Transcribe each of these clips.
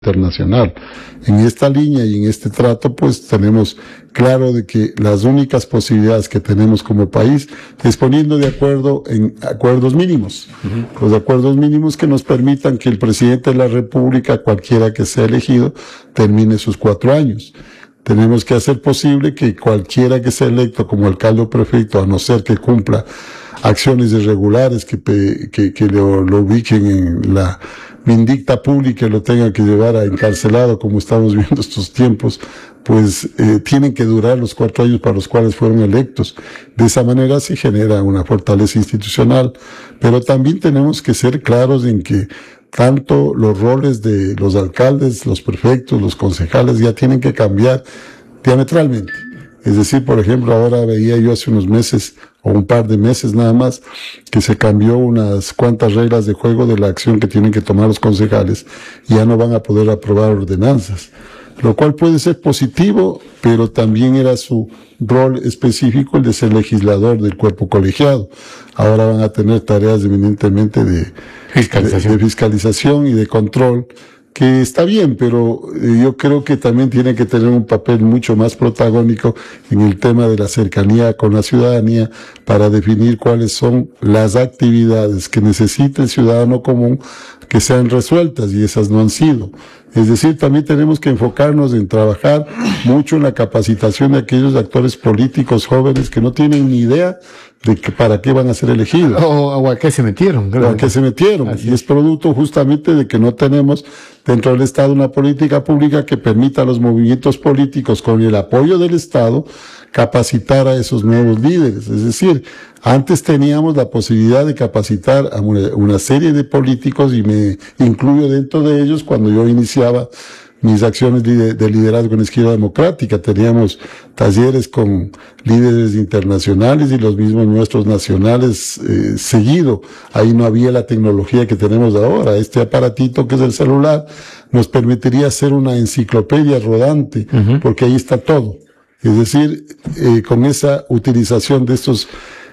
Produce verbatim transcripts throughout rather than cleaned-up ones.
internacional. En esta línea y en este trato, pues tenemos claro de que las únicas posibilidades que tenemos como país es poniendo de acuerdo en acuerdos mínimos. Uh-huh. Los acuerdos mínimos que nos permitan que el presidente de la República, cualquiera que sea elegido, termine sus cuatro años. Tenemos que hacer posible que cualquiera que sea electo como alcalde o prefecto, a no ser que cumpla acciones irregulares que, que, que lo, lo ubiquen en la vindicta pública y lo tengan que llevar a encarcelado, como estamos viendo estos tiempos, pues eh, tienen que durar los cuatro años para los cuales fueron electos. De esa manera se genera una fortaleza institucional, pero también tenemos que ser claros en que tanto los roles de los alcaldes, los prefectos, los concejales ya tienen que cambiar diametralmente. Es decir, por ejemplo, ahora veía yo hace unos meses, o un par de meses nada más, que se cambió unas cuantas reglas de juego de la acción que tienen que tomar los concejales y ya no van a poder aprobar ordenanzas. Lo cual puede ser positivo, pero también era su rol específico el de ser legislador del cuerpo colegiado. Ahora van a tener tareas eminentemente de fiscalización, de, de fiscalización y de control, que está bien, pero yo creo que también tiene que tener un papel mucho más protagónico en el tema de la cercanía con la ciudadanía para definir cuáles son las actividades que necesita el ciudadano común que sean resueltas, y esas no han sido. Es decir, también tenemos que enfocarnos en trabajar mucho en la capacitación de aquellos actores políticos jóvenes que no tienen ni idea de que para qué van a ser elegidos. O, o a qué se metieron. Claro. O a qué se metieron. Así. Y es producto justamente de que no tenemos dentro del Estado una política pública que permita a los movimientos políticos, con el apoyo del Estado, capacitar a esos nuevos líderes. Es decir, antes teníamos la posibilidad de capacitar a una, una serie de políticos, y me incluyo dentro de ellos cuando yo iniciaba mis acciones de liderazgo en la Izquierda Democrática. Teníamos talleres con líderes internacionales y los mismos nuestros nacionales eh, seguido. Ahí no había la tecnología que tenemos ahora. Este aparatito que es el celular nos permitiría hacer una enciclopedia rodante, uh-huh. porque ahí está todo. Es decir, eh, con esa utilización de estos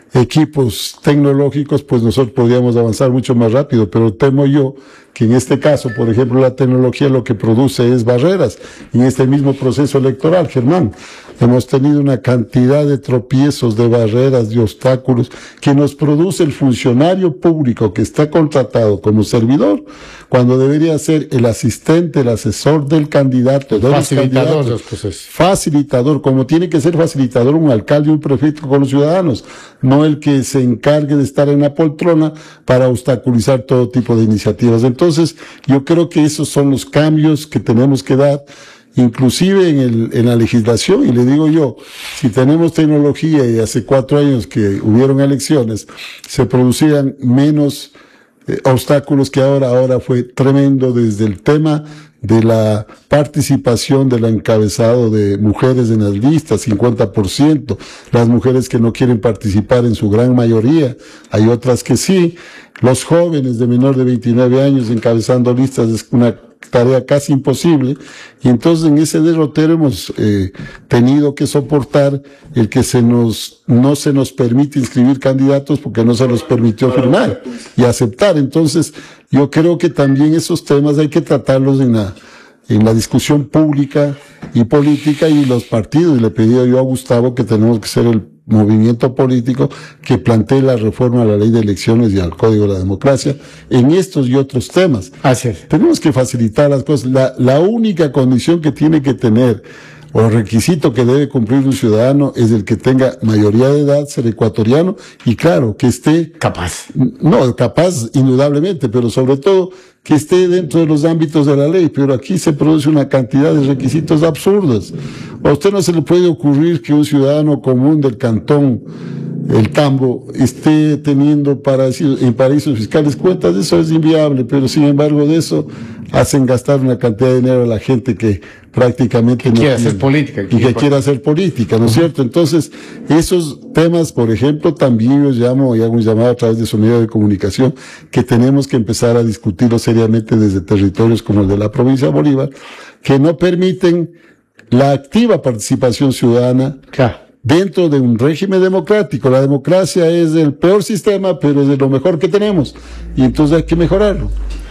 equipos tecnológicos, pues nosotros podríamos avanzar mucho más rápido, pero temo yo que en este caso, por ejemplo, la tecnología lo que produce es barreras. En este mismo proceso electoral, Germán, hemos tenido una cantidad de tropiezos, de barreras, de obstáculos que nos produce el funcionario público que está contratado como servidor, cuando debería ser el asistente, el asesor del candidato, de facilitador de los procesos. Facilitador, como tiene que ser facilitador un alcalde y un prefecto con los ciudadanos, no el que se encargue de estar en la poltrona para obstaculizar todo tipo de iniciativas. Entonces, yo creo que esos son los cambios que tenemos que dar, inclusive en, el, en la legislación. Y le digo yo, si tenemos tecnología y hace cuatro años que hubieron elecciones, se producían menos eh, obstáculos que ahora. Ahora fue tremendo desde el tema de la participación del encabezado de mujeres en las listas, cincuenta por ciento. Las mujeres que no quieren participar en su gran mayoría, hay otras que sí. Los jóvenes de menor de veintinueve años encabezando listas es una tarea casi imposible, y entonces en ese derrotero hemos eh, tenido que soportar el que se nos no se nos permite inscribir candidatos porque no se nos permitió firmar y aceptar. Entonces yo creo que también esos temas hay que tratarlos en la en la discusión pública y política, y los partidos. Y le pedí yo a Gustavo que tenemos que ser el movimiento político que plantee la reforma a la ley de elecciones y al Código de la Democracia en estos y otros temas. Así es. Tenemos que facilitar las cosas. La, la única condición que tiene que tener, o requisito que debe cumplir un ciudadano, es el que tenga mayoría de edad, ser ecuatoriano, y claro, que esté capaz. No, capaz indudablemente, pero sobre todo que esté dentro de los ámbitos de la ley. Pero aquí se produce una cantidad de requisitos absurdos. A usted no se le puede ocurrir que un ciudadano común del cantón El Tambo esté teniendo paraísos, en paraísos fiscales cuentas. Eso es inviable, pero sin embargo de eso hacen gastar una cantidad de dinero a la gente que prácticamente que no quiere hacer política. Y que quiere hacer política, ¿no es uh-huh. cierto? Entonces, esos temas, por ejemplo, también yo llamo y hago un llamado a través de su medio de comunicación, que tenemos que empezar a discutirlo seriamente desde territorios como el de la provincia de Bolívar, que no permiten la activa participación ciudadana. Claro. Dentro de un régimen democrático. La democracia es el peor sistema, pero es de lo mejor que tenemos, y entonces hay que mejorarlo.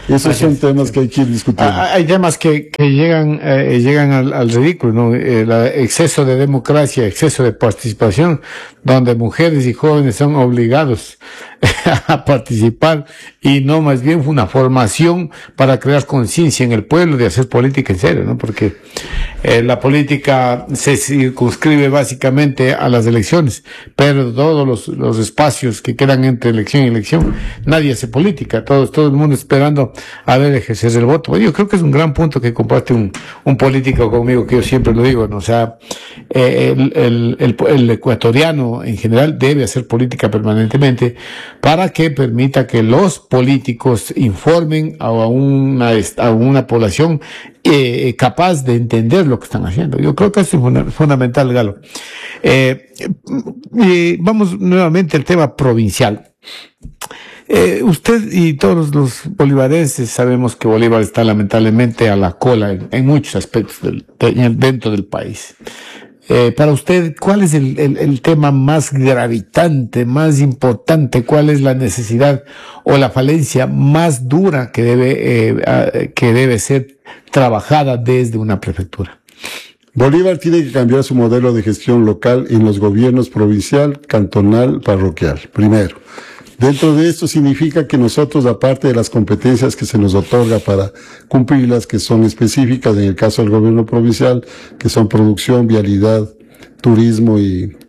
Esos son temas que hay que ir discutiendo. Ah, hay temas que, que llegan, eh, llegan al, al ridículo, ¿no? El exceso de democracia, exceso de participación, donde mujeres y jóvenes son obligados a participar y no más bien una formación para crear conciencia en el pueblo de hacer política en serio, ¿no? Porque eh, la política se circunscribe básicamente a las elecciones, pero todos los, los espacios que quedan entre elección y elección, nadie hace política, todo, todo el mundo esperando a ver ejercer el voto. Yo creo que es un gran punto que comparte un, un político conmigo, que yo siempre lo digo, ¿no? O sea, eh, el, el, el, el ecuatoriano en general debe hacer política permanentemente para que permita que los políticos informen a una, a una población eh, capaz de entender lo que están haciendo. Yo creo que eso es fundamental, Galo. Eh, eh, vamos nuevamente al tema provincial. Eh, usted y todos los bolivarenses sabemos que Bolívar está lamentablemente a la cola en, en muchos aspectos del, de, dentro del país. Eh, para usted, ¿cuál es el, el, el tema más gravitante, más importante? ¿Cuál es la necesidad o la falencia más dura que debe, eh, a, que debe ser trabajada desde una prefectura? Bolívar tiene que cambiar su modelo de gestión local en los gobiernos provincial, cantonal, parroquial. Primero. Dentro de esto significa que nosotros, aparte de las competencias que se nos otorga para cumplirlas, que son específicas en el caso del gobierno provincial, que son producción, vialidad, turismo y,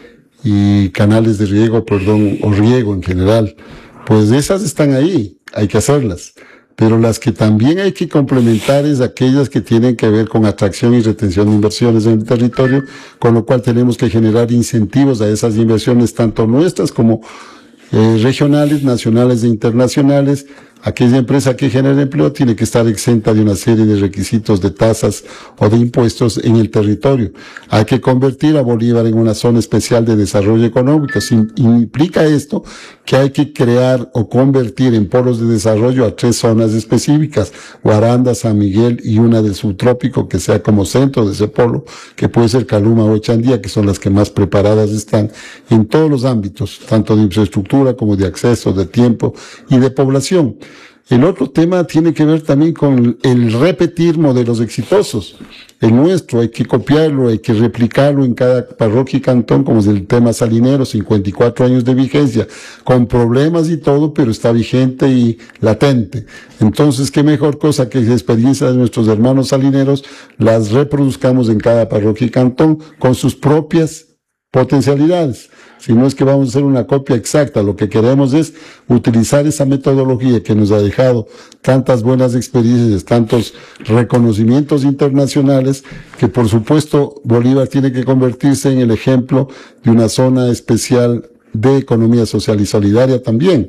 y canales de riego, perdón, o riego en general, pues esas están ahí, hay que hacerlas. Pero las que también hay que complementar es aquellas que tienen que ver con atracción y retención de inversiones en el territorio, con lo cual tenemos que generar incentivos a esas inversiones, tanto nuestras como Eh, regionales, nacionales e internacionales. Aquella empresa que genera empleo tiene que estar exenta de una serie de requisitos de tasas o de impuestos en el territorio. Hay que convertir a Bolívar en una zona especial de desarrollo económico. Sin, implica esto que hay que crear o convertir en polos de desarrollo a tres zonas específicas, Guaranda, San Miguel y una del subtrópico que sea como centro de ese polo, que puede ser Caluma o Echandía, que son las que más preparadas están en todos los ámbitos, tanto de infraestructura como de acceso, de tiempo y de población. El otro tema tiene que ver también con el repetir modelos exitosos. El nuestro hay que copiarlo, hay que replicarlo en cada parroquia y cantón, como es el tema salinero, cincuenta y cuatro años de vigencia, con problemas y todo, pero está vigente y latente. Entonces, qué mejor cosa que la experiencia de nuestros hermanos salineros las reproduzcamos en cada parroquia y cantón con sus propias potencialidades. Si no es que vamos a hacer una copia exacta, lo que queremos es utilizar esa metodología que nos ha dejado tantas buenas experiencias, tantos reconocimientos internacionales, que por supuesto Bolívar tiene que convertirse en el ejemplo de una zona especial de economía social y solidaria también.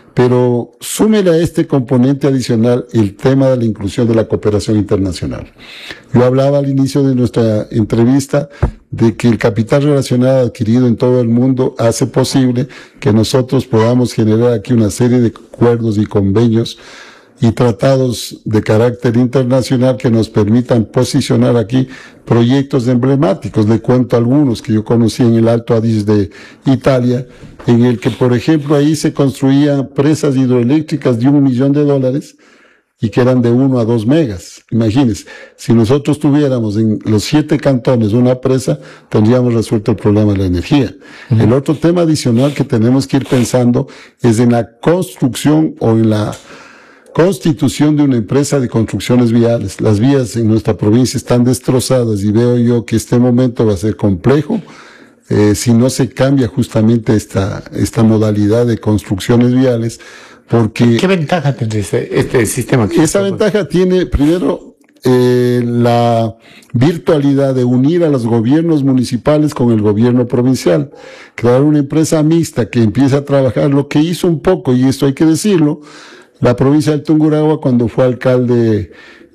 Pero súmele a este componente adicional el tema de la inclusión de la cooperación internacional. Yo hablaba al inicio de nuestra entrevista de que el capital relacional adquirido en todo el mundo hace posible que nosotros podamos generar aquí una serie de acuerdos y convenios y tratados de carácter internacional que nos permitan posicionar aquí proyectos emblemáticos. Le cuento algunos que yo conocí en el Alto Adige de Italia, en el que, por ejemplo, ahí se construían presas hidroeléctricas de un millón de dólares y que eran de uno a dos megas. Imagínense, si nosotros tuviéramos en los siete cantones una presa, tendríamos resuelto el problema de la energía. Uh-huh. El otro tema adicional que tenemos que ir pensando es en la construcción o en la constitución de una empresa de construcciones viales. Las vías en nuestra provincia están destrozadas y veo yo que este momento va a ser complejo eh, si no se cambia justamente esta, esta modalidad de construcciones viales, porque... ¿Qué ventaja tiene este, este sistema? Esa ventaja tiene, primero, eh, la virtualidad de unir a los gobiernos municipales con el gobierno provincial, crear una empresa mixta que empiece a trabajar, lo que hizo un poco, y esto hay que decirlo, la provincia del Tungurahua, cuando fue alcalde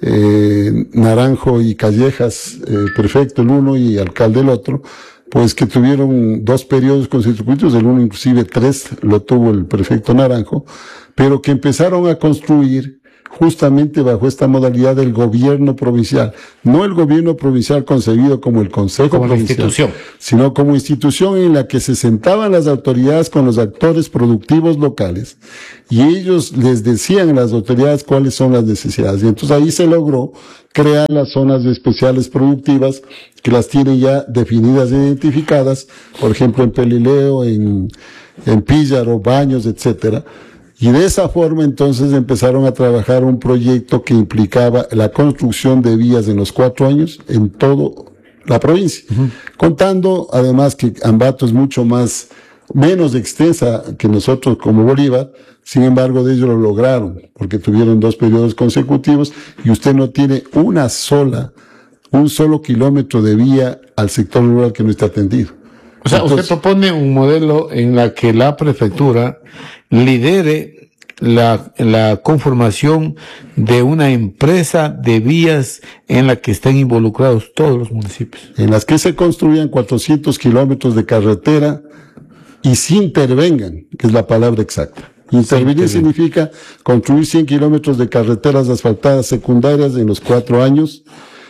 eh, Naranjo y Callejas, eh, prefecto el uno y alcalde el otro, pues que tuvieron dos periodos consecutivos, el uno inclusive tres lo tuvo el prefecto Naranjo, pero que empezaron a construir justamente bajo esta modalidad del gobierno provincial, no el gobierno provincial concebido como el Consejo como Provincial, institución, sino como institución en la que se sentaban las autoridades con los actores productivos locales y ellos les decían a las autoridades cuáles son las necesidades. Y entonces ahí se logró crear las zonas especiales productivas que las tienen ya definidas e identificadas, por ejemplo en Pelileo, en, en Píllaro, Baños, etcétera. Y de esa forma entonces empezaron a trabajar un proyecto que implicaba la construcción de vías en los cuatro años en toda la provincia. Uh-huh. Contando además que Ambato es mucho más, menos extensa que nosotros como Bolívar, sin embargo de ellos lo lograron, porque tuvieron dos periodos consecutivos y usted no tiene una sola, un solo kilómetro de vía al sector rural que no esté atendido. O sea, entonces, usted propone un modelo en la que la prefectura lidere la, la conformación de una empresa de vías en la que estén involucrados todos los municipios. En las que se construyan cuatrocientos kilómetros de carretera y se intervengan, que es la palabra exacta. Intervenir sí, significa construir cien kilómetros de carreteras asfaltadas secundarias en los cuatro años,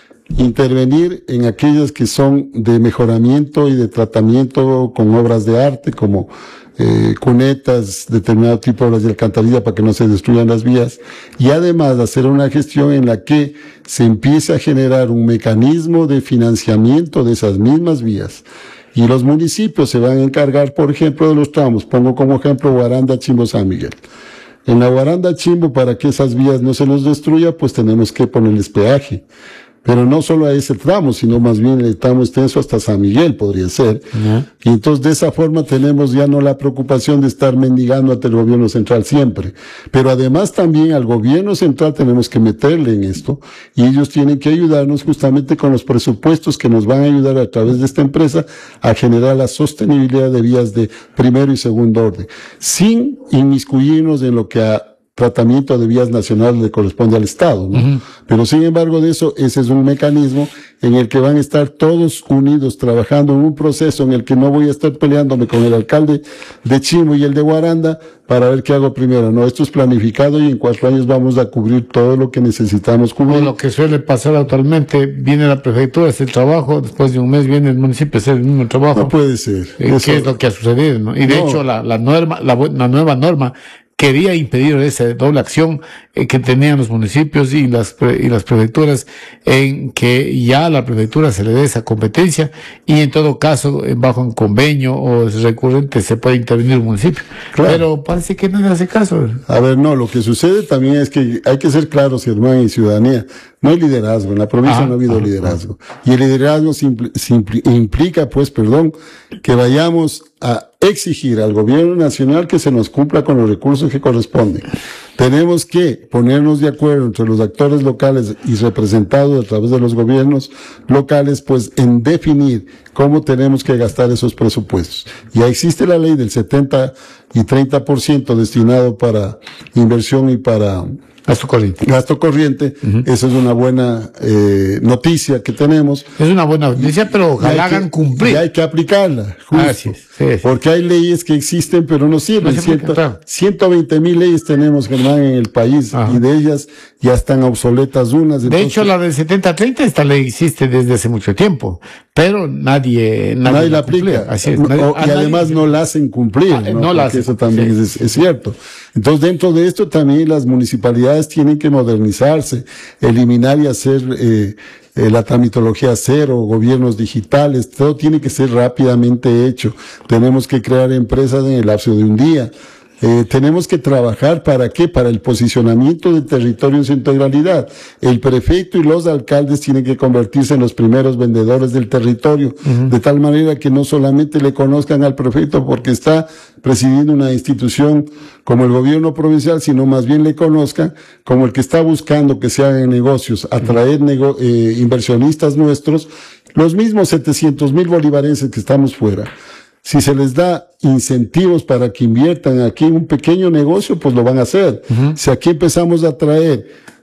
intervenir en aquellas que son de mejoramiento y de tratamiento con obras de arte, como eh, cunetas, determinado tipo de obras de alcantarilla para que no se destruyan las vías, y además hacer una gestión en la que se empiece a generar un mecanismo de financiamiento de esas mismas vías. Y los municipios se van a encargar, por ejemplo, de los tramos. Pongo como ejemplo Guaranda, Chimbo, San Miguel. En la Guaranda, Chimbo, para que esas vías no se nos destruya, pues tenemos que ponerles peaje. Pero no solo a ese tramo, sino más bien el tramo extenso hasta San Miguel podría ser. Uh-huh. Y entonces de esa forma tenemos ya no la preocupación de estar mendigando ante el gobierno central siempre. Pero además también al gobierno central tenemos que meterle en esto y ellos tienen que ayudarnos justamente con los presupuestos que nos van a ayudar a través de esta empresa a generar la sostenibilidad de vías de primero y segundo orden, sin inmiscuirnos en lo que a tratamiento de vías nacionales le corresponde al Estado, ¿no? Uh-huh. Pero sin embargo de eso, ese es un mecanismo en el que van a estar todos unidos trabajando en un proceso en el que no voy a estar peleándome con el alcalde de Chimbo y el de Guaranda para ver qué hago primero. No, esto es planificado y en cuatro años vamos a cubrir todo lo que necesitamos cubrir. O lo que suele pasar actualmente, viene la prefectura, hace el trabajo, después de un mes viene el municipio a hacer el mismo trabajo. No puede ser. ¿Qué eso... es lo que ha sucedido, no? Y de no. hecho la, la norma, la, la nueva norma quería impedir esa doble acción eh, que tenían los municipios y las y las prefecturas, en que ya a la prefectura se le dé esa competencia y en todo caso bajo un convenio o es recurrente se puede intervenir el municipio. Claro. Pero parece que no le hace caso. A ver, no, lo que sucede también es que hay que ser claros, hermano, y ciudadanía. No hay liderazgo, en la provincia ah, no ha habido ah, liderazgo. Ah. Y el liderazgo simpl, simpl, implica, pues, perdón, que vayamos a exigir al gobierno nacional que se nos cumpla con los recursos que corresponden. Tenemos que ponernos de acuerdo entre los actores locales y representados a través de los gobiernos locales, pues, en definir cómo tenemos que gastar esos presupuestos. Ya existe la ley del setenta y treinta por ciento destinado para inversión y para Gasto corriente. Gasto corriente. Uh-huh. Esa es una buena eh, noticia que tenemos. Es una buena noticia, pero ojalá hagan cumplir. Y hay que aplicarla. Ah, sí, sí, sí. Porque hay leyes que existen, pero no sirven. No Ciento, claro. ciento veinte mil leyes tenemos, Germán, en el país. Ajá. Y de ellas ya están obsoletas unas. De entonces, hecho, la del setenta treinta, esta ley existe desde hace mucho tiempo. Pero nadie, nadie, nadie la aplica. Así es. Nadie, o, y además nadie, no la hacen cumplir. Ah, ¿no? no la hacen. Eso también sí, es, sí. es cierto. Entonces, dentro de esto también las municipalidades tienen que modernizarse, eliminar y hacer eh, eh, la tramitología cero, gobiernos digitales, todo tiene que ser rápidamente hecho. Tenemos que crear empresas en el lapso de un día. Eh, tenemos que trabajar ¿para qué? Para el posicionamiento del territorio en su integralidad. El prefecto y los alcaldes tienen que convertirse en los primeros vendedores del territorio, uh-huh. de tal manera que no solamente le conozcan al prefecto porque está presidiendo una institución como el gobierno provincial, sino más bien le conozcan como el que está buscando que se hagan negocios, atraer nego- eh, inversionistas nuestros, los mismos setecientos mil bolivarenses que estamos fuera. Si se les da incentivos para que inviertan aquí en un pequeño negocio, pues lo van a hacer. Uh-huh. Si aquí empezamos a traer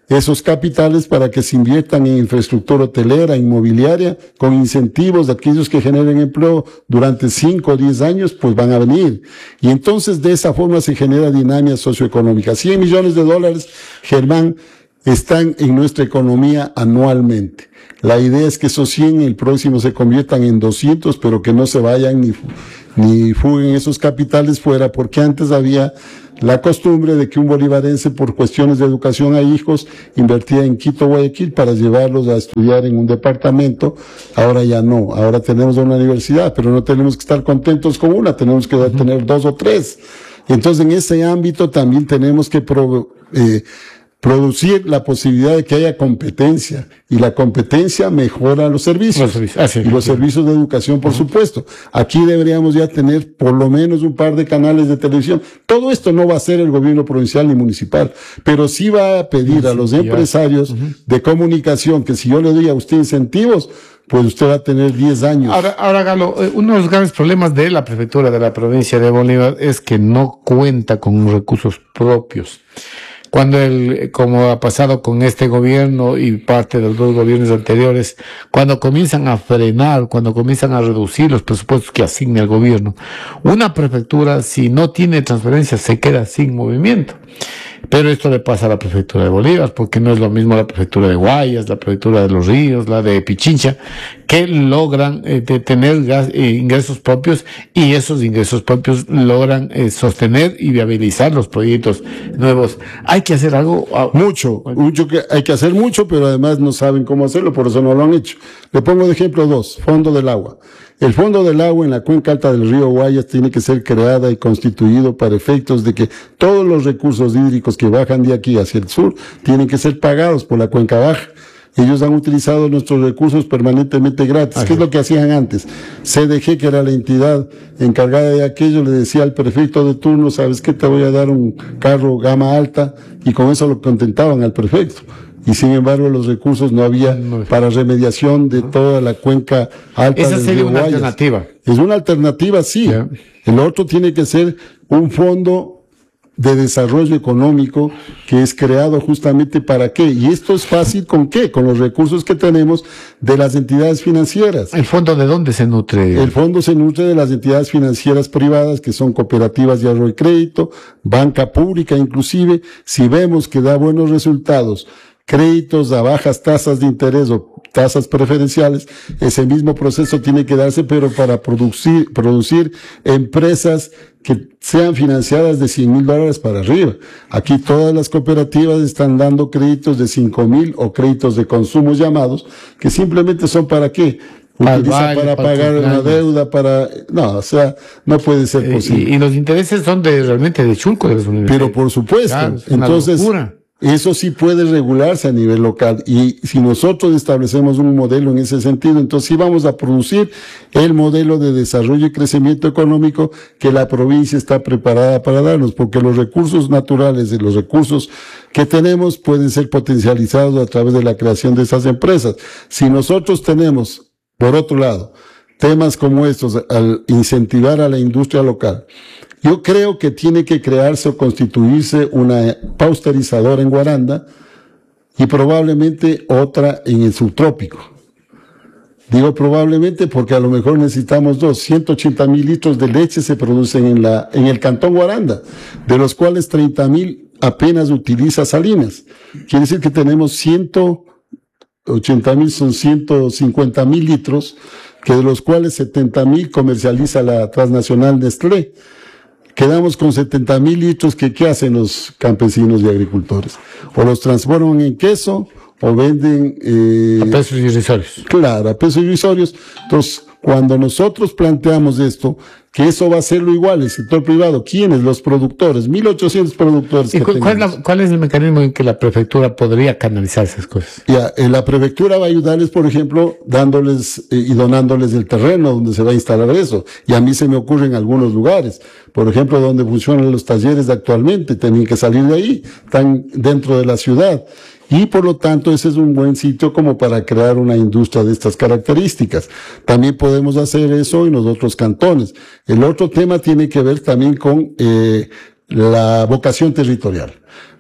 esos capitales para que se inviertan en infraestructura hotelera, inmobiliaria, con incentivos de aquellos que generen empleo durante cinco o diez años, pues van a venir. Y entonces de esa forma se genera dinámica socioeconómica. cien millones de dólares, Germán, están en nuestra economía anualmente. La idea es que esos cien el próximo se conviertan en doscientos, pero que no se vayan ni, ni fuguen esos capitales fuera, porque antes había la costumbre de que un bolivarense, por cuestiones de educación a hijos, invertía en Quito, Guayaquil para llevarlos a estudiar en un departamento. Ahora ya no, ahora tenemos una universidad, pero no tenemos que estar contentos con una, tenemos que uh-huh. tener dos o tres. Entonces en ese ámbito también tenemos que pro, eh, producir la posibilidad de que haya competencia, y la competencia mejora los servicios, los servicios. Ah, sí, y los sí. servicios de educación, por uh-huh. supuesto. Aquí deberíamos ya tener por lo menos un par de canales de televisión. Todo esto no va a ser el gobierno provincial ni municipal, pero sí va a pedir sí, a los sí, empresarios uh-huh. de comunicación que si yo le doy a usted incentivos, pues usted va a tener diez años. Ahora, ahora Galo, uno de los grandes problemas de la prefectura de la provincia de Bolívar es que no cuenta con recursos propios. Cuando el, como ha pasado con este gobierno y parte de los dos gobiernos anteriores, cuando comienzan a frenar, cuando comienzan a reducir los presupuestos que asigna el gobierno, una prefectura, si no tiene transferencias, se queda sin movimiento. Pero esto le pasa a la prefectura de Bolívar, porque no es lo mismo la prefectura de Guayas, la prefectura de Los Ríos, la de Pichincha, que logran eh, de tener gas, eh, ingresos propios, y esos ingresos propios logran eh, sostener y viabilizar los proyectos nuevos. Hay que hacer algo. Ah, mucho, bueno. mucho que hay que hacer mucho, pero además no saben cómo hacerlo, por eso no lo han hecho. Le pongo de ejemplo dos, Fondo del Agua. El Fondo del Agua en la cuenca alta del río Guayas tiene que ser creada y constituido para efectos de que todos los recursos hídricos que bajan de aquí hacia el sur tienen que ser pagados por la cuenca baja. Ellos han utilizado nuestros recursos permanentemente gratis. Ajá. ¿Qué es lo que hacían antes? C D G, que era la entidad encargada de aquello, le decía al prefecto de turno, ¿sabes qué? Te voy a dar un carro gama alta, y con eso lo contentaban al prefecto. Y sin embargo los recursos no había para remediación de toda la cuenca alta. Esa sería una alternativa. Es una alternativa, sí. Yeah. El otro tiene que ser un fondo de desarrollo económico que es creado justamente para qué. Y esto es fácil ¿con qué? Con los recursos que tenemos de las entidades financieras. ¿El fondo de dónde se nutre? El fondo se nutre de las entidades financieras privadas, que son cooperativas de ahorro y crédito, banca pública inclusive. Si vemos que da buenos resultados, créditos a bajas tasas de interés o tasas preferenciales, ese mismo proceso tiene que darse, pero para producir, producir empresas que sean financiadas de cien mil dólares para arriba. Aquí todas las cooperativas están dando créditos de cinco mil o créditos de consumo llamados, que simplemente son para qué. Utilizan para pagar una deuda, para, no, o sea, no puede ser posible. Y, y los intereses son de realmente de chulco de las universidades. Pero por supuesto, claro, es una entonces, locura. Eso sí puede regularse a nivel local, y si nosotros establecemos un modelo en ese sentido, entonces sí vamos a producir el modelo de desarrollo y crecimiento económico que la provincia está preparada para darnos, porque los recursos naturales y los recursos que tenemos pueden ser potencializados a través de la creación de esas empresas. Si nosotros tenemos, por otro lado, temas como estos, al incentivar a la industria local, yo creo que tiene que crearse o constituirse una pausterizadora en Guaranda y probablemente otra en el subtrópico. Digo probablemente porque a lo mejor necesitamos dos. ciento ochenta mil litros de leche se producen en la, en el cantón Guaranda, de los cuales treinta mil apenas utiliza Salinas. Quiere decir que tenemos ciento ochenta mil, son ciento cincuenta mil litros, que de los cuales setenta mil comercializa la transnacional Nestlé. Quedamos con setenta mil litros que ¿qué hacen los campesinos y agricultores? O los transforman en queso o venden... Eh, a precios irrisorios. Claro, a precios irrisorios. Entonces, cuando nosotros planteamos esto, que eso va a serlo igual el sector privado, ¿quiénes? Los productores, mil ochocientos productores. ¿Y que cuál, es la, cuál es el mecanismo en que la prefectura podría canalizar esas cosas? Ya, eh, la prefectura va a ayudarles, por ejemplo, dándoles eh, y donándoles el terreno donde se va a instalar eso. Y a mí se me ocurre en algunos lugares, por ejemplo, donde funcionan los talleres actualmente, tienen que salir de ahí, están dentro de la ciudad. Y por lo tanto ese es un buen sitio como para crear una industria de estas características. También podemos hacer eso en los otros cantones. El otro tema tiene que ver también con eh, la vocación territorial.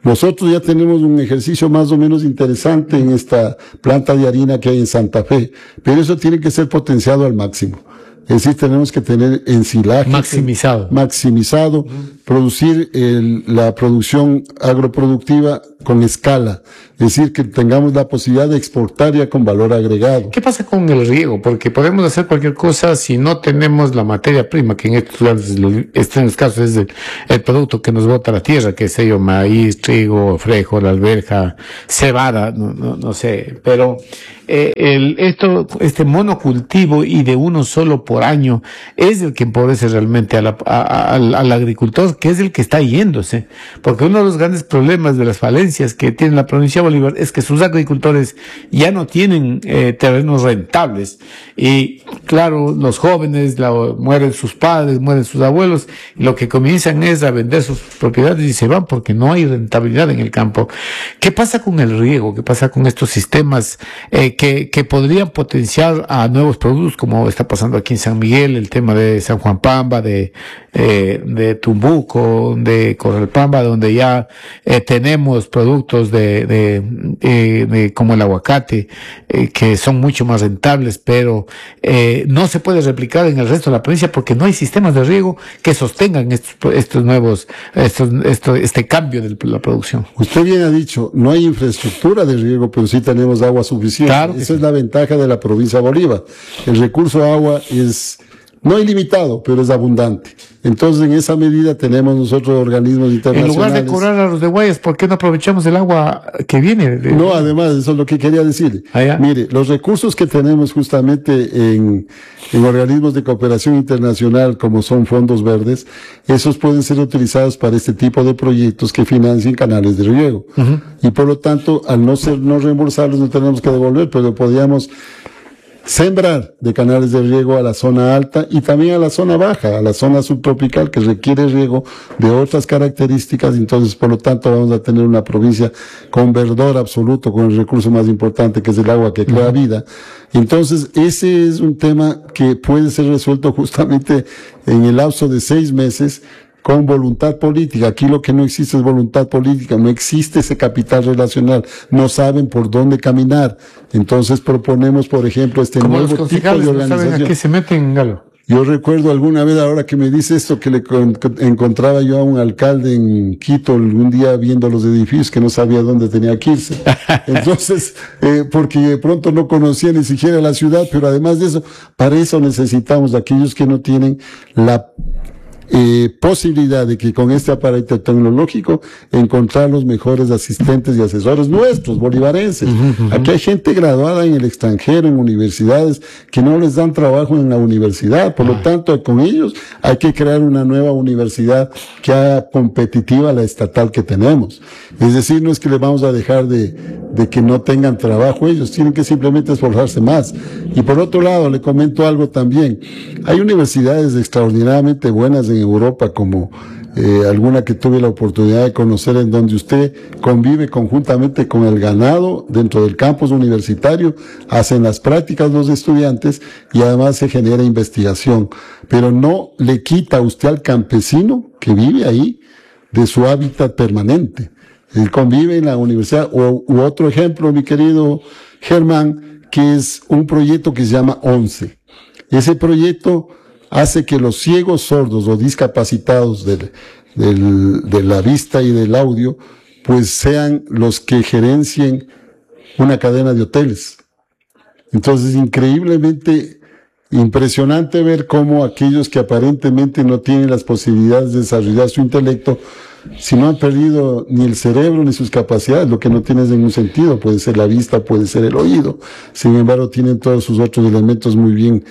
Nosotros ya tenemos un ejercicio más o menos interesante en esta planta de harina que hay en Santa Fe, pero eso tiene que ser potenciado al máximo. Es decir, tenemos que tener ensilaje. Maximizado. Maximizado, uh-huh. producir el, la producción agroproductiva con escala. Es decir, que tengamos la posibilidad de exportar ya con valor agregado. ¿Qué pasa con el riego? Porque podemos hacer cualquier cosa si no tenemos la materia prima, que en estos casos, este en los casos es el, el producto que nos bota la tierra, que es ello, maíz, trigo, frejo, la alberja, cebada, no, no, no sé, pero eh, el, esto, este monocultivo y de uno solo por año es el que empobrece realmente a la, a, a, al, al agricultor, que es el que está yéndose, porque uno de los grandes problemas de las falencias que tiene la provincia de Bolívar es que sus agricultores ya no tienen eh, terrenos rentables y claro, los jóvenes la, mueren sus padres, mueren sus abuelos y lo que comienzan es a vender sus propiedades y se van porque no hay rentabilidad en el campo. ¿Qué pasa con el riego? ¿Qué pasa con estos sistemas eh, que, que podrían potenciar a nuevos productos como está pasando aquí en San Miguel, el tema de San Juan Pamba, de, eh, de Tumbuco, de Corralpamba, donde ya eh, tenemos productos de, de, de, de como el aguacate, eh, que son mucho más rentables, pero eh, no se puede replicar en el resto de la provincia porque no hay sistemas de riego que sostengan estos, estos nuevos, estos, esto, este cambio de la producción. Usted bien ha dicho, no hay infraestructura de riego, pero sí tenemos agua suficiente. Claro Esa sí. es la ventaja de la provincia de Bolívar. El recurso de agua es no ilimitado, pero es abundante. Entonces, en esa medida tenemos nosotros organismos internacionales. En lugar de cobrar a los de Guayas, ¿por qué no aprovechamos el agua que viene? De... No, además, eso es lo que quería decir. ¿Ah, mire, los recursos que tenemos justamente en, en organismos de cooperación internacional, como son fondos verdes, esos pueden ser utilizados para este tipo de proyectos que financien canales de riego. Uh-huh. Y por lo tanto, al no ser no reembolsables, no tenemos que devolver, pero podríamos sembrar de canales de riego a la zona alta y también a la zona baja, a la zona subtropical que requiere riego de otras características. Entonces, por lo tanto, vamos a tener una provincia con verdor absoluto, con el recurso más importante que es el agua que crea vida. Entonces, ese es un tema que puede ser resuelto justamente en el lapso de seis meses con voluntad política. Aquí lo que no existe es voluntad política, no existe ese capital relacional, no saben por dónde caminar. Entonces proponemos, por ejemplo, este Como nuevo los tipo de organización. No saben a qué se meten, Galo. Yo recuerdo alguna vez, ahora que me dice esto, que le con, encontraba yo a un alcalde en Quito un día viendo los edificios que no sabía dónde tenía que irse. Entonces, eh, porque de pronto no conocía ni siquiera la ciudad, pero además de eso, para eso necesitamos a aquellos que no tienen la Eh, posibilidad de que con este aparato tecnológico encontrar los mejores asistentes y asesores nuestros, bolivarenses. Uh-huh, uh-huh. Aquí hay gente graduada en el extranjero, en universidades, que no les dan trabajo en la universidad. Por uh-huh. lo tanto, con ellos hay que crear una nueva universidad que haga competitiva a la estatal que tenemos. Es decir, no es que les vamos a dejar de, de que no tengan trabajo, ellos tienen que simplemente esforzarse más. Y por otro lado, le comento algo también. Hay universidades extraordinariamente buenas en Europa, como eh, alguna que tuve la oportunidad de conocer, en donde usted convive conjuntamente con el ganado dentro del campus universitario, hacen las prácticas los estudiantes y además se genera investigación, pero no le quita a usted al campesino que vive ahí de su hábitat permanente. Él convive en la universidad. O, u otro ejemplo, mi querido Germán, que es un proyecto que se llama ONCE. Ese proyecto hace que los ciegos, sordos o discapacitados del, del, de la vista y del audio, pues sean los que gerencien una cadena de hoteles. Entonces, es increíblemente impresionante ver cómo aquellos que aparentemente no tienen las posibilidades de desarrollar su intelecto, si no han perdido ni el cerebro ni sus capacidades, lo que no tiene ningún sentido, puede ser la vista, puede ser el oído, sin embargo tienen todos sus otros elementos muy bien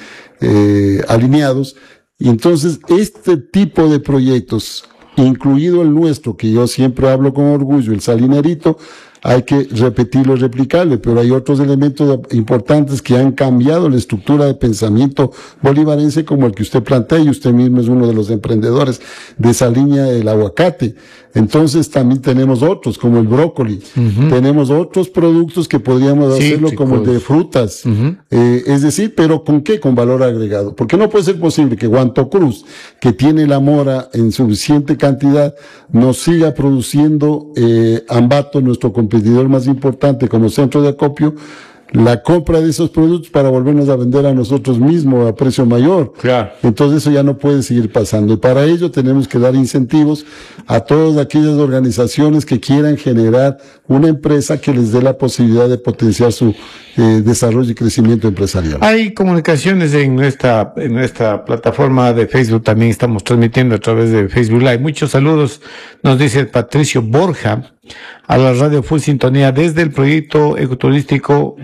eh, alineados. Y entonces este tipo de proyectos, incluido el nuestro, que yo siempre hablo con orgullo, el Salinerito, hay que repetirlo y replicarlo, pero hay otros elementos importantes que han cambiado la estructura de pensamiento bolivarense, como el que usted plantea, y usted mismo es uno de los emprendedores de esa línea del aguacate. Entonces también tenemos otros, como el brócoli. Uh-huh. Tenemos otros productos que podríamos sí, hacerlo chicos. como el de frutas. Uh-huh. Eh, es decir, pero ¿con qué? Con valor agregado. Porque no puede ser posible que Guanto Cruz, que tiene la mora en suficiente cantidad, nos siga produciendo eh, Ambato, nuestro competidor más importante como centro de acopio, la compra de esos productos para volvernos a vender a nosotros mismos a precio mayor. Claro. Entonces eso ya no puede seguir pasando. Y para ello tenemos que dar incentivos a todas aquellas organizaciones que quieran generar una empresa que les dé la posibilidad de potenciar su eh, desarrollo y crecimiento empresarial. Hay comunicaciones en nuestra, en nuestra plataforma de Facebook, también estamos transmitiendo a través de Facebook Live. Muchos saludos, nos dice Patricio Borja, a la radio Full Sintonía desde el proyecto ecoturístico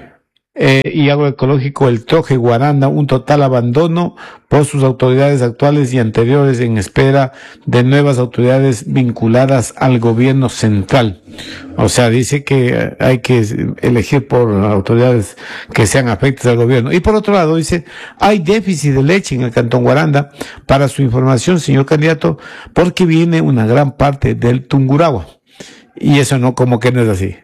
eh, y agroecológico El Troje Guaranda, un total abandono por sus autoridades actuales y anteriores en espera de nuevas autoridades vinculadas al gobierno central. O sea, dice que hay que elegir por autoridades que sean afectas al gobierno. Y por otro lado, dice, hay déficit de leche en el Cantón Guaranda. Para su información, señor candidato, porque viene una gran parte del Tungurahua. Y eso no, como que no es así.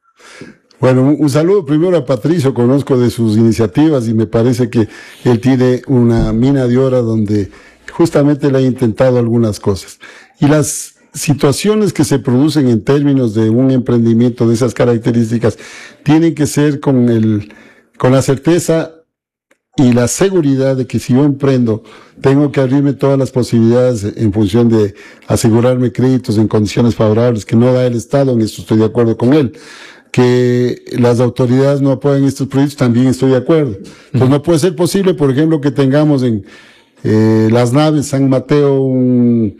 Bueno, un, un saludo primero a Patricio, conozco de sus iniciativas y me parece que él tiene una mina de oro donde justamente le ha intentado algunas cosas. Y las situaciones que se producen en términos de un emprendimiento de esas características tienen que ser con el, con la certeza y la seguridad de que si yo emprendo, tengo que abrirme todas las posibilidades en función de asegurarme créditos en condiciones favorables que no da el Estado, en esto estoy de acuerdo con él. Que las autoridades no apoyen estos proyectos, también estoy de acuerdo. Entonces no puede ser posible, por ejemplo, que tengamos en eh, las naves San Mateo un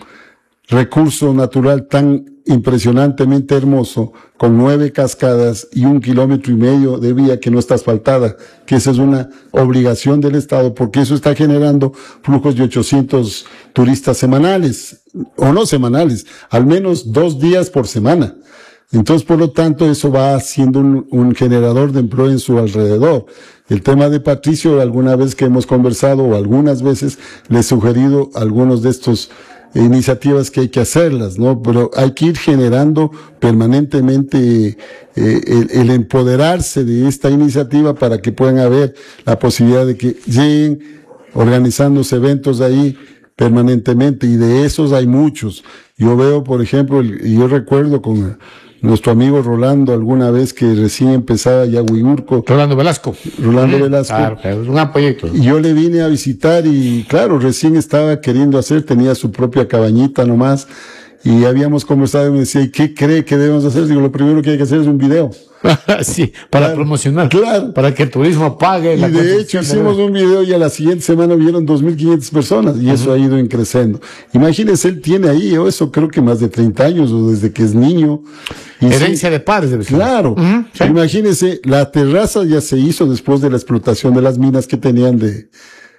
recurso natural tan impresionantemente hermoso, con nueve cascadas y un kilómetro y medio de vía que no está asfaltada, que esa es una obligación del Estado, porque eso está generando flujos de ochocientos turistas semanales, o no semanales, al menos dos días por semana. Entonces, por lo tanto, eso va siendo un, un generador de empleo en su alrededor. El tema de Patricio, alguna vez que hemos conversado, o algunas veces, le he sugerido algunos de estos iniciativas que hay que hacerlas, ¿no? Pero hay que ir generando permanentemente eh, el, el empoderarse de esta iniciativa para que puedan haber la posibilidad de que lleguen organizándose eventos ahí permanentemente, y de esos hay muchos. Yo veo, por ejemplo, y yo recuerdo con nuestro amigo Rolando alguna vez que recién empezaba ya Huigurco. Rolando Velasco. Rolando mm, Velasco. Claro, es un gran proyecto. Y yo le vine a visitar y claro, recién estaba queriendo hacer, tenía su propia cabañita nomás, y habíamos conversado y me decía, ¿y qué cree que debemos hacer? Digo, lo primero que hay que hacer es un video. Sí, para claro, promocionar. Claro. Para que el turismo pague. Y la de hecho hicimos de... un video y a la siguiente semana vieron dos mil quinientas personas y uh-huh. eso ha ido creciendo. Imagínense, él tiene ahí, yo eso creo que más de treinta años o desde que es niño. Y herencia sí, de padres. Debe ser. Claro. Uh-huh. Sí. Imagínense, la terraza ya se hizo después de la explotación de las minas que tenían de,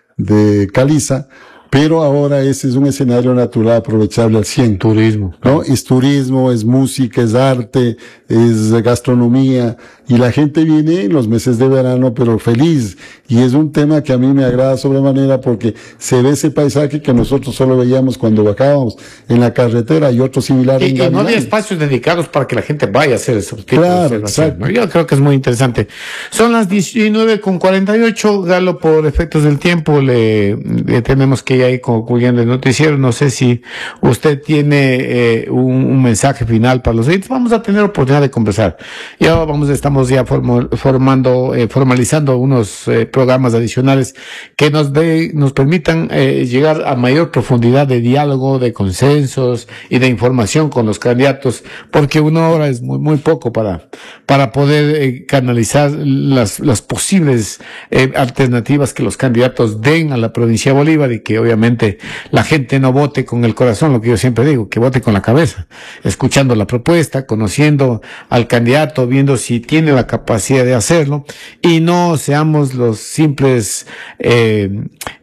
de caliza. Pero ahora ese es un escenario natural aprovechable al cien. Turismo. ¿No? Es turismo, es música, es arte, es gastronomía. Y la gente viene en los meses de verano, pero feliz. Y es un tema que a mí me agrada sobremanera porque se ve ese paisaje que nosotros solo veíamos cuando bajábamos en la carretera y otro similar. Y, en y no había espacios dedicados para que la gente vaya a hacer ese tipo claro, de observación, ¿no? Yo creo que es muy interesante. Son las diecinueve con cuarenta y ocho. Galo, por efectos del tiempo, le, le tenemos que ir ahí concluyendo el noticiero. No sé si usted tiene eh, un, un mensaje final para los oyentes. Vamos a tener oportunidad de conversar. Ya vamos, estamos ya formo, formando, eh, formalizando unos eh, programas adicionales que nos de, nos permitan eh, llegar a mayor profundidad de diálogo, de consensos y de información con los candidatos, porque una hora es muy muy poco para para poder eh, canalizar las las posibles eh, alternativas que los candidatos den a la provincia de Bolívar, y que obviamente la gente no vote con el corazón, lo que yo siempre digo, que vote con la cabeza, escuchando la propuesta, conociendo al candidato, viendo si tiene la capacidad de hacerlo, y no seamos los simples eh,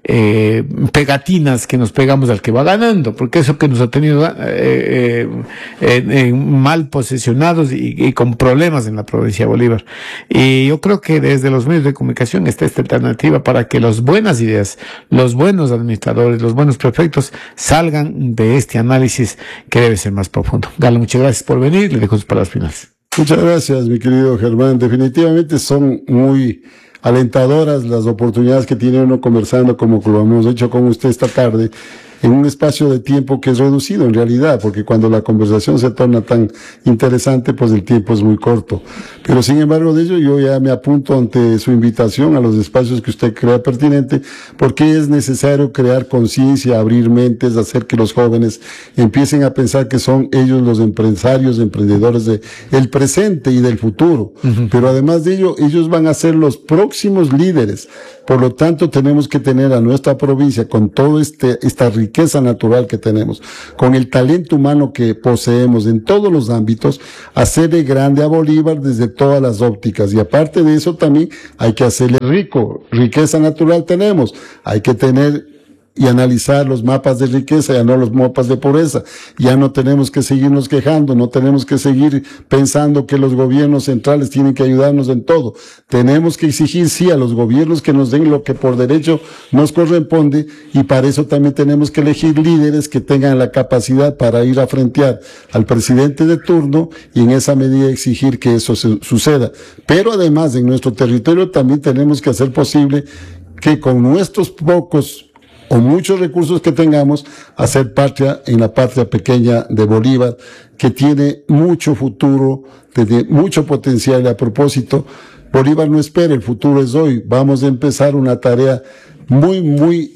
eh, pegatinas que nos pegamos al que va ganando, porque eso que nos ha tenido eh, eh, eh, eh, mal posesionados y, y con problemas en la provincia de Bolívar. Y yo creo que desde los medios de comunicación está esta alternativa para que las buenas ideas, los buenos administradores, los buenos prefectos salgan de este análisis que debe ser más profundo. Galo, muchas gracias por venir. Le dejo sus palabras finales. Muchas gracias, mi querido Germán. Definitivamente son muy alentadoras las oportunidades que tiene uno conversando, como lo hemos hecho con usted esta tarde, en un espacio de tiempo que es reducido en realidad, porque cuando la conversación se torna tan interesante, pues el tiempo es muy corto. Pero sin embargo de ello, yo ya me apunto ante su invitación a los espacios que usted crea pertinente, porque es necesario crear conciencia, abrir mentes, hacer que los jóvenes empiecen a pensar que son ellos los empresarios, emprendedores de el presente y del futuro. Uh-huh. Pero además de ello, ellos van a ser los próximos líderes. Por lo tanto, tenemos que tener a nuestra provincia con toda este, esta riqueza natural que tenemos, con el talento humano que poseemos en todos los ámbitos, hacerle grande a Bolívar desde todas las ópticas. Y aparte de eso, también hay que hacerle rico. Riqueza natural tenemos. Hay que tener y analizar los mapas de riqueza, ya no los mapas de pobreza. Ya no tenemos que seguirnos quejando, no tenemos que seguir pensando que los gobiernos centrales tienen que ayudarnos en todo. Tenemos que exigir sí a los gobiernos que nos den lo que por derecho nos corresponde, y para eso también tenemos que elegir líderes que tengan la capacidad para ir a frentear al presidente de turno y en esa medida exigir que eso se, suceda. Pero además en nuestro territorio también tenemos que hacer posible que con nuestros pocos o muchos recursos que tengamos, hacer patria en la patria pequeña de Bolívar, que tiene mucho futuro, tiene mucho potencial. Y a propósito, Bolívar no espera, el futuro es hoy. Vamos a empezar una tarea muy, muy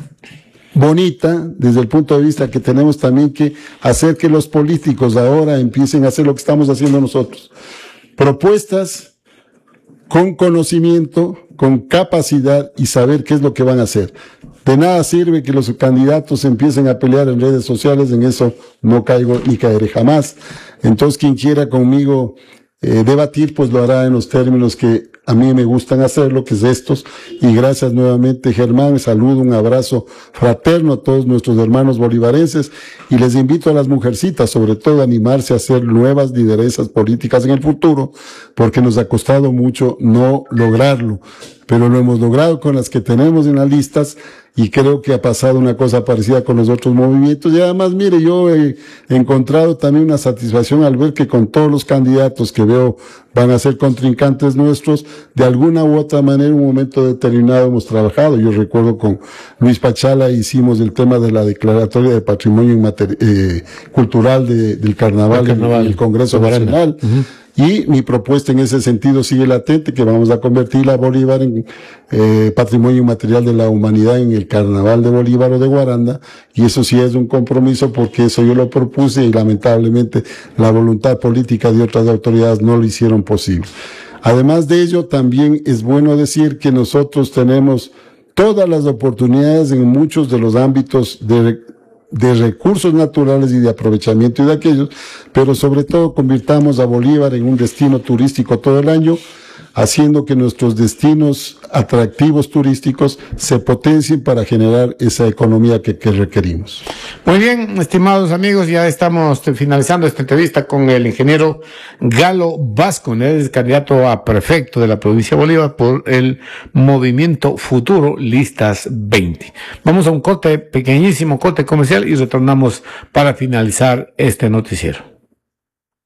bonita desde el punto de vista que tenemos también que hacer que los políticos ahora empiecen a hacer lo que estamos haciendo nosotros. Propuestas con conocimiento, con capacidad y saber qué es lo que van a hacer. De nada sirve que los candidatos empiecen a pelear en redes sociales, en eso no caigo ni caeré jamás. Entonces, quien quiera conmigo eh, debatir, pues lo hará en los términos que a mí me gustan hacerlo, que es estos. Y gracias nuevamente, Germán. Saludo, un abrazo fraterno a todos nuestros hermanos bolivarenses, y les invito a las mujercitas, sobre todo, a animarse a hacer nuevas lideresas políticas en el futuro, porque nos ha costado mucho no lograrlo, pero lo hemos logrado con las que tenemos en las listas, y creo que ha pasado una cosa parecida con los otros movimientos. Y además, mire, yo he encontrado también una satisfacción al ver que con todos los candidatos que veo van a ser contrincantes nuestros, de alguna u otra manera, en un momento determinado hemos trabajado. Yo recuerdo con Luis Pachala hicimos el tema de la declaratoria de patrimonio eh, cultural de, del carnaval, el carnaval en el Congreso Nacional. Uh-huh. Y mi propuesta en ese sentido sigue latente, que vamos a convertir a Bolívar en eh, patrimonio inmaterial de la humanidad en el Carnaval de Bolívar o de Guaranda, y eso sí es un compromiso, porque eso yo lo propuse y lamentablemente la voluntad política de otras autoridades no lo hicieron posible. Además de ello, también es bueno decir que nosotros tenemos todas las oportunidades en muchos de los ámbitos de de recursos naturales y de aprovechamiento y de aquellos, pero sobre todo convirtamos a Bolívar en un destino turístico todo el año, haciendo que nuestros destinos atractivos turísticos se potencien para generar esa economía que, que requerimos. Muy bien, estimados amigos, ya estamos finalizando esta entrevista con el ingeniero Galo Vascon, él es candidato a prefecto de la provincia de Bolívar por el Movimiento Futuro Listas veinte. Vamos a un corte, pequeñísimo corte comercial, y retornamos para finalizar este noticiero.